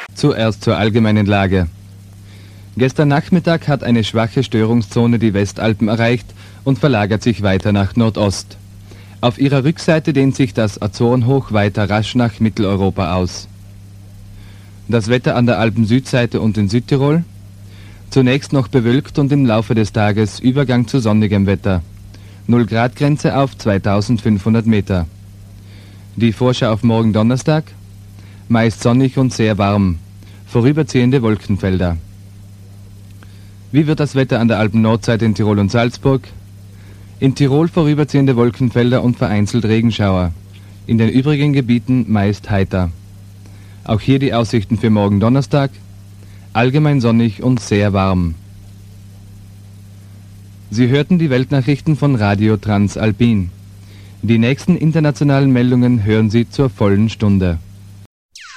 Zuerst zur allgemeinen Lage. Gestern Nachmittag hat eine schwache Störungszone die Westalpen erreicht und verlagert sich weiter nach Nordost. Auf ihrer Rückseite dehnt sich das Azorenhoch weiter rasch nach Mitteleuropa aus. Das Wetter an der Alpen-Südseite und in Südtirol? Zunächst noch bewölkt und im Laufe des Tages Übergang zu sonnigem Wetter. 0-Grad-Grenze auf 2500 Meter. Die Vorschau auf morgen Donnerstag? Meist sonnig und sehr warm. Vorüberziehende Wolkenfelder. Wie wird das Wetter an der Alpen-Nordseite in Tirol und Salzburg? In Tirol vorüberziehende Wolkenfelder und vereinzelt Regenschauer. In den übrigen Gebieten meist heiter. Auch hier die Aussichten für morgen Donnerstag. Allgemein sonnig und sehr warm. Sie hörten die Weltnachrichten von Radio Transalpin. Die nächsten internationalen Meldungen hören Sie zur vollen Stunde.